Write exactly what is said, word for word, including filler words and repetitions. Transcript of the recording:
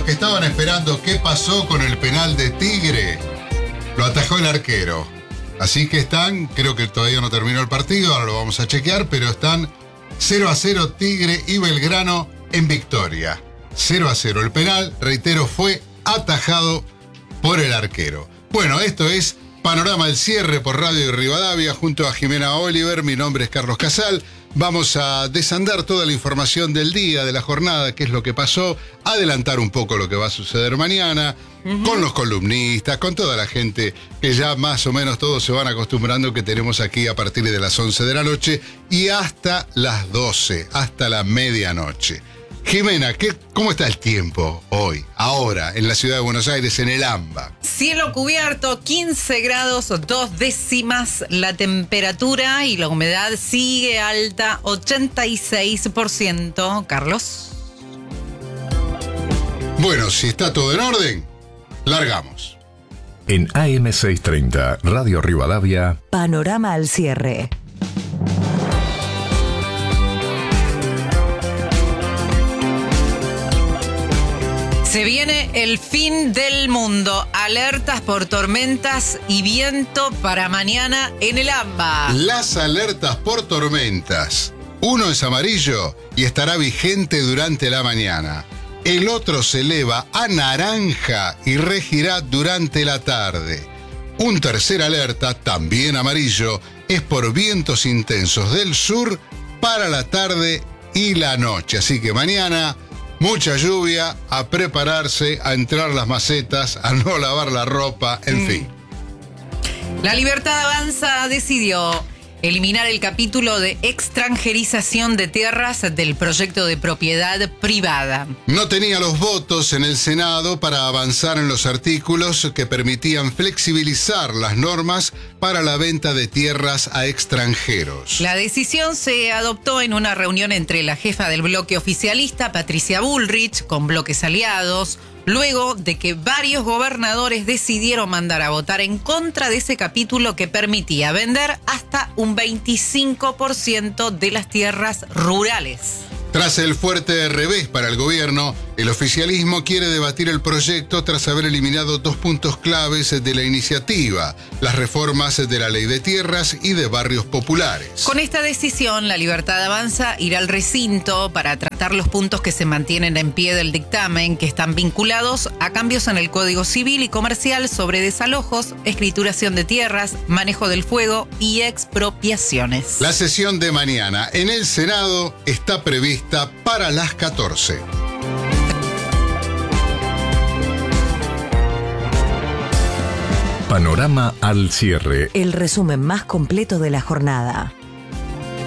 que estaban esperando qué pasó con el penal de Tigre, lo atajó el arquero. Así que están, creo que todavía no terminó el partido, ahora lo vamos a chequear, pero están cero a cero Tigre y Belgrano en victoria. cero a cero. El penal, reitero, fue atajado por el arquero. Bueno, esto es Panorama al Cierre por Radio Rivadavia junto a Jimena Oliver. Mi nombre es Carlos Casal. Vamos a desandar toda la información del día, de la jornada, qué es lo que pasó, adelantar un poco lo que va a suceder mañana, uh-huh. con los columnistas, con toda la gente que ya más o menos todos se van acostumbrando que tenemos aquí a partir de las once de la noche y hasta las doce, hasta la medianoche. Jimena, ¿qué, ¿cómo está el tiempo hoy, ahora, en la ciudad de Buenos Aires, en el AMBA? Cielo cubierto, quince grados, dos décimas la temperatura y la humedad sigue alta, ochenta y seis por ciento. Carlos. Bueno, si está todo en orden, largamos. En A M seiscientos treinta, Radio Rivadavia, Panorama al Cierre. Se viene el fin del mundo. Alertas por tormentas y viento para mañana en el AMBA. Las alertas por tormentas. Uno es amarillo y estará vigente durante la mañana. El otro se eleva a naranja y regirá durante la tarde. Un tercer alerta, también amarillo, es por vientos intensos del sur para la tarde y la noche. Así que mañana, mucha lluvia, a prepararse, a entrar las macetas, a no lavar la ropa, en mm. fin. La Libertad Avanza decidió eliminar el capítulo de extranjerización de tierras del proyecto de propiedad privada. No tenía los votos en el Senado para avanzar en los artículos que permitían flexibilizar las normas para la venta de tierras a extranjeros. La decisión se adoptó en una reunión entre la jefa del bloque oficialista, Patricia Bullrich, con bloques aliados, luego de que varios gobernadores decidieron mandar a votar en contra de ese capítulo que permitía vender hasta un veinticinco por ciento de las tierras rurales. Tras el fuerte revés para el gobierno, el oficialismo quiere debatir el proyecto tras haber eliminado dos puntos claves de la iniciativa: las reformas de la ley de tierras y de barrios populares. Con esta decisión, la Libertad Avanza irá al recinto para tratar los puntos que se mantienen en pie del dictamen, que están vinculados a cambios en el Código Civil y Comercial sobre desalojos, escrituración de tierras, manejo del fuego y expropiaciones. La sesión de mañana en el Senado está prevista para las catorce. Panorama al Cierre. El resumen más completo de la jornada.